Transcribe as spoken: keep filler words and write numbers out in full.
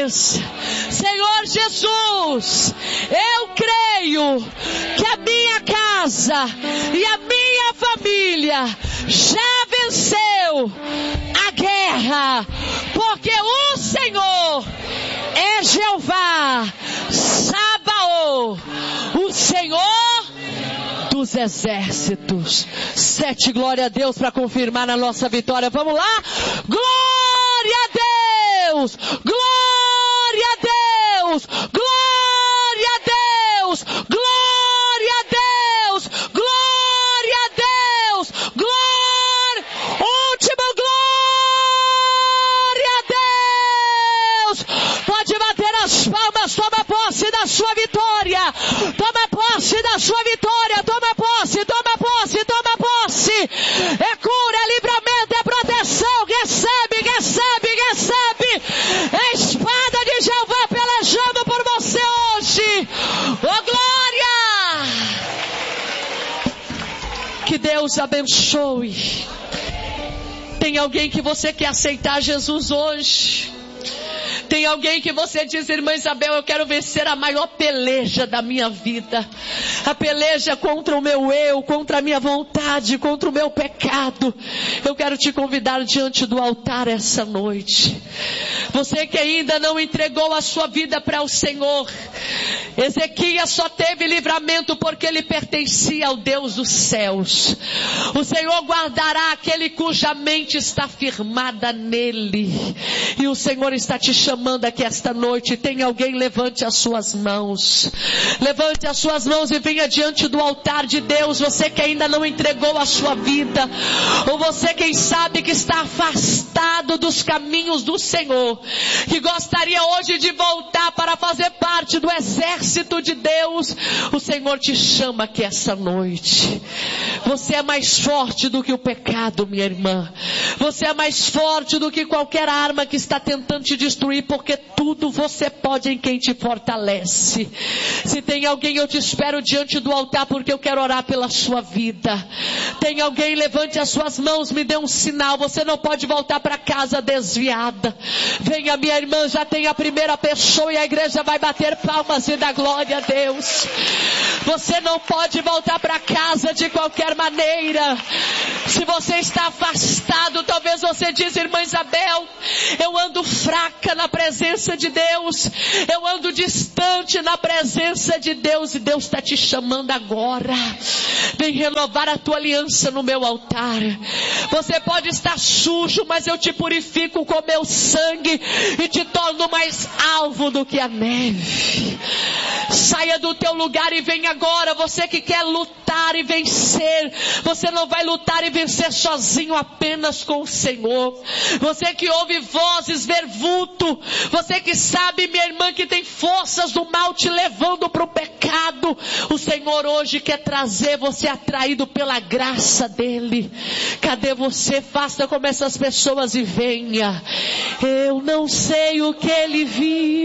diz: Senhor Jesus, eu creio que a minha casa e a minha família já venceu a guerra, porque o Senhor é Jeová Sabaoth, o Senhor dos exércitos. Sete, glória a Deus, para confirmar a nossa vitória. Vamos lá? Glória a Deus! Glória a Deus! Glória a Deus! Glória a Deus! Glória a Deus! Glória! Último glória a Deus! Pode bater as palmas, toma posse da sua vitória. Toma posse da sua vitória. Toma posse, toma posse, toma posse. É cura, é livramento, é proteção. Recebe, recebe, recebe. É espada de Jeová pelejando por você hoje. Oh, glória! Que Deus abençoe. Tem alguém que você quer aceitar Jesus hoje? Tem alguém que você diz: irmã Isabel, eu quero vencer a maior peleja da minha vida. A peleja contra o meu eu, contra a minha vontade, contra o meu pecado. Eu quero te convidar diante do altar essa noite. Você que ainda não entregou a sua vida para o Senhor. Ezequias só teve livramento porque ele pertencia ao Deus dos céus. O Senhor guardará aquele cuja mente está firmada nele. E o Senhor está te chamando aqui esta noite. Tem alguém? Levante as suas mãos. Levante as suas mãos e venha diante do altar de Deus. Você que ainda não entregou a sua vida. Ou você, quem sabe, que está afastado dos caminhos do Senhor. Que gostaria hoje de voltar para fazer parte do exército de Deus. O Senhor te chama aqui essa noite. Você é mais forte do que o pecado, minha irmã. Você é mais forte do que qualquer arma que está tentando te destruir, porque tudo você pode em quem te fortalece. Se tem alguém, eu te espero diante do altar, porque eu quero orar pela sua vida. Tem alguém? Levante as suas mãos, me dê um sinal. Você não pode voltar para casa desviada. Venha, minha irmã, já tem a primeira pessoa e a igreja vai bater palmas e dar glória a Deus. Você não pode voltar para casa de qualquer maneira. Se você está afastado, talvez você diz: irmã Isabel, eu ando fraca na presença de Deus, eu ando distante na presença de Deus, e Deus está te chamando agora. Vem renovar a tua aliança no meu altar. Você pode estar sujo, mas eu te purifico com meu sangue e te torno mais alvo do que a neve. Saia do teu lugar e vem agora. Você que quer lutar e vencer, você não vai lutar e vencer sozinho, apenas com o Senhor. Você que ouve vozes, ver vulto, você que sabe, minha irmã, que tem forças do mal te levando para o pecado, o Senhor hoje quer trazer você atraído pela graça dele. Cadê você? Faça como essas pessoas e venha. Eu não sei o que ele viu.